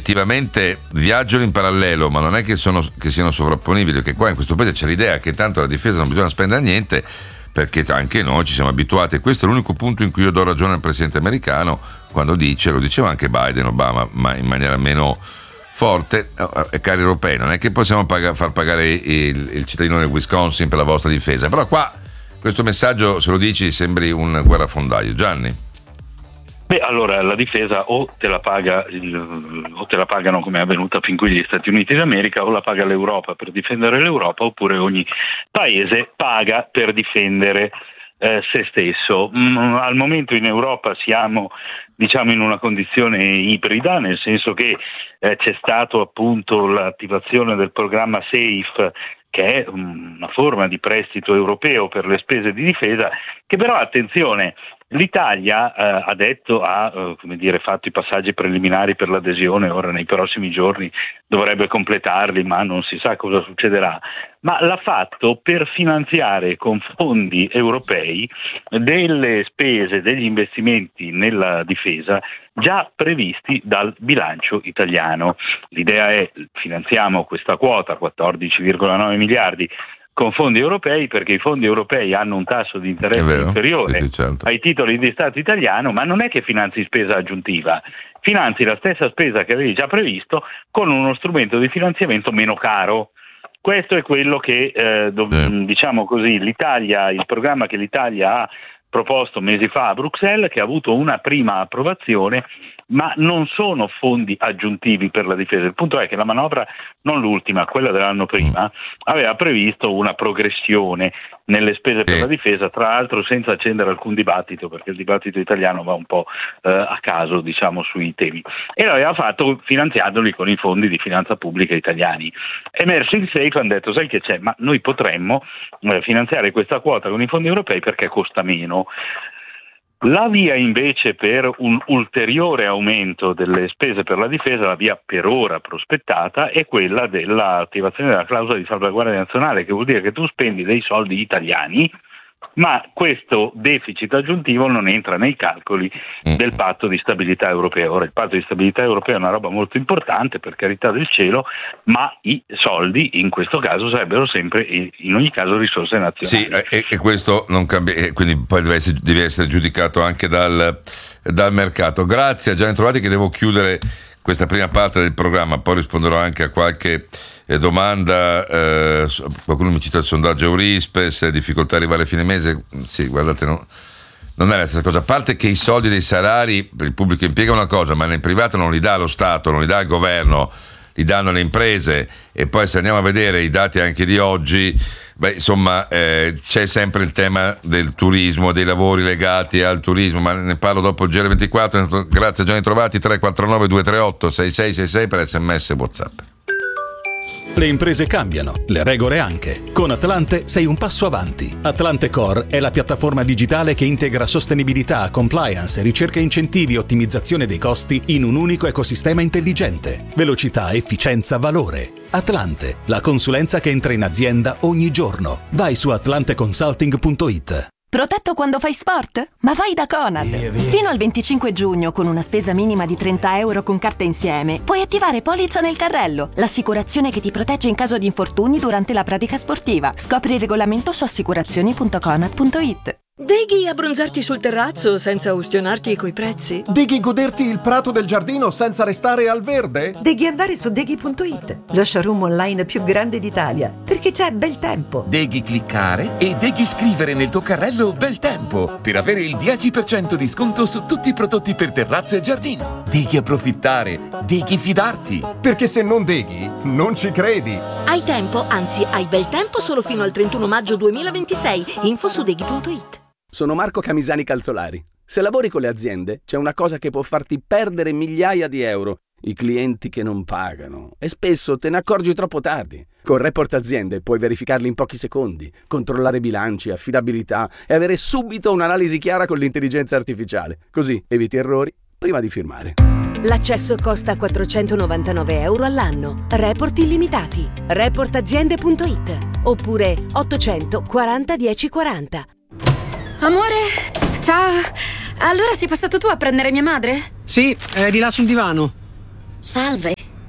effettivamente viaggiano in parallelo, ma non è che siano sovrapponibili, perché qua in questo paese c'è l'idea che tanto la difesa non bisogna spendere niente, perché anche noi ci siamo abituati, e questo è l'unico punto in cui io do ragione al presidente americano quando dice, lo diceva anche Biden, Obama, ma in maniera meno forte, cari europei, non è che possiamo far pagare il cittadino del Wisconsin per la vostra difesa, però qua questo messaggio, se lo dici, sembri un guerrafondaio. Gianni? Beh, allora la difesa o te la pagano come è avvenuta fin qui gli Stati Uniti d'America, o la paga l'Europa per difendere l'Europa, oppure ogni paese paga per difendere se stesso. Al momento in Europa siamo, diciamo, in una condizione ibrida, nel senso che c'è stato appunto l'attivazione del programma SAFE, che è una forma di prestito europeo per le spese di difesa, che però, attenzione, l'Italia ha fatto i passaggi preliminari per l'adesione, ora nei prossimi giorni dovrebbe completarli, ma non si sa cosa succederà, ma l'ha fatto per finanziare con fondi europei delle spese, degli investimenti nella difesa già previsti dal bilancio italiano. L'idea è: finanziamo questa quota, 14,9 miliardi, con fondi europei, perché i fondi europei hanno un tasso di interesse inferiore ai titoli di Stato italiano, ma non è che finanzi spesa aggiuntiva, finanzi la stessa spesa che avevi già previsto con uno strumento di finanziamento meno caro. Questo è quello che, diciamo così, il programma che l'Italia ha proposto mesi fa a Bruxelles, che ha avuto una prima approvazione, ma non sono fondi aggiuntivi per la difesa. Il punto è che la manovra, non l'ultima, quella dell'anno prima, aveva previsto una progressione nelle spese per la difesa, tra l'altro senza accendere alcun dibattito, perché il dibattito italiano va un po' a caso, diciamo, sui temi, e l'aveva fatto finanziandoli con i fondi di finanza pubblica italiani. Emersi il SAFE, hanno detto: sai che c'è, ma noi potremmo finanziare questa quota con i fondi europei perché costa meno. La via invece per un ulteriore aumento delle spese per la difesa, la via per ora prospettata, è quella dell'attivazione della clausola di salvaguardia nazionale, che vuol dire che tu spendi dei soldi italiani, ma questo deficit aggiuntivo non entra nei calcoli del patto di stabilità europeo. Ora, il patto di stabilità europeo è una roba molto importante, per carità del cielo, ma i soldi in questo caso sarebbero sempre, in ogni caso, risorse nazionali. Sì, e questo non cambia, quindi poi deve essere giudicato anche dal mercato. Grazie a Gianni Trovati, che devo chiudere questa prima parte del programma, poi risponderò anche a qualche domanda. Qualcuno mi cita il sondaggio Eurispes, difficoltà a arrivare a fine mese. Sì, guardate, non è la stessa cosa, a parte che i soldi dei salari per il pubblico impiego è una cosa, ma nel privato non li dà lo Stato, non li dà il governo, li danno le imprese. E poi, se andiamo a vedere i dati anche di oggi, c'è sempre il tema del turismo, dei lavori legati al turismo, ma ne parlo dopo il GR24. Grazie a Gianni Trovati. 349 238 6666 per SMS e WhatsApp. Le imprese cambiano, le regole anche. Con Atlante sei un passo avanti. Atlante Core è la piattaforma digitale che integra sostenibilità, compliance, ricerca, incentivi e ottimizzazione dei costi in un unico ecosistema intelligente. Velocità, efficienza, valore. Atlante, la consulenza che entra in azienda ogni giorno. Vai su atlanteconsulting.it. Protetto quando fai sport? Ma vai da Conad! Fino al 25 giugno, con una spesa minima di 30 euro con carta insieme, puoi attivare Polizza nel carrello, l'assicurazione che ti protegge in caso di infortuni durante la pratica sportiva. Scopri il regolamento su assicurazioni.conad.it. Deghi abbronzarti sul terrazzo senza ustionarti coi prezzi? Deghi goderti il prato del giardino senza restare al verde? Deghi andare su Deghi.it, lo showroom online più grande d'Italia, perché c'è bel tempo. Deghi cliccare e Deghi scrivere nel tuo carrello bel tempo per avere il 10% di sconto su tutti i prodotti per terrazzo e giardino. Deghi approfittare, Deghi fidarti. Perché se non Deghi, non ci credi. Hai tempo, anzi hai bel tempo solo fino al 31 maggio 2026. Info su Deghi.it. Sono Marco Camisani Calzolari. Se lavori con le aziende, c'è una cosa che può farti perdere migliaia di euro: i clienti che non pagano. E spesso te ne accorgi troppo tardi. Con Report Aziende puoi verificarli in pochi secondi, controllare bilanci, affidabilità e avere subito un'analisi chiara con l'intelligenza artificiale. Così eviti errori prima di firmare. L'accesso costa 499 euro all'anno. Report illimitati. Reportaziende.it oppure 840 1040. Amore, ciao. Allora sei passato tu a prendere mia madre? Sì, è di là sul divano. Salve,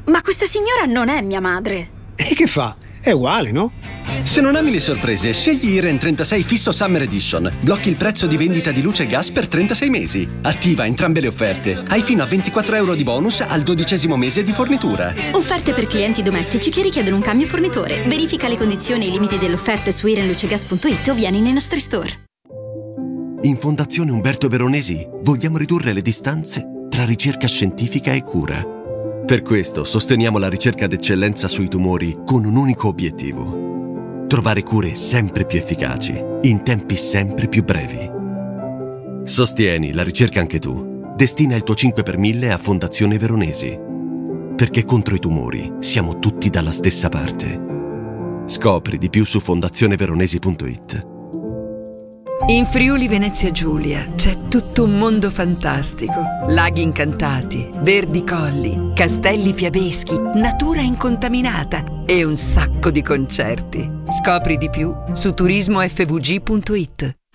Ma questa signora non è mia madre. E che fa? È uguale, no? Se non ami le sorprese, scegli Iren 36 Fisso Summer Edition. Blocchi il prezzo di vendita di luce e gas per 36 mesi. Attiva entrambe le offerte. Hai fino a 24 euro di bonus al 12° mese di fornitura. Offerte per clienti domestici che richiedono un cambio fornitore. Verifica le condizioni e i limiti delle offerte su irenlucegas.it o vieni nei nostri store. In Fondazione Umberto Veronesi vogliamo ridurre le distanze tra ricerca scientifica e cura. Per questo sosteniamo la ricerca d'eccellenza sui tumori con un unico obiettivo: trovare cure sempre più efficaci, in tempi sempre più brevi. Sostieni la ricerca anche tu. Destina il tuo 5 per 1000 a Fondazione Veronesi. Perché contro i tumori siamo tutti dalla stessa parte. Scopri di più su fondazioneveronesi.it. In Friuli Venezia Giulia c'è tutto un mondo fantastico. Laghi incantati, verdi colli, castelli fiabeschi, natura incontaminata e un sacco di concerti. Scopri di più su turismofvg.it.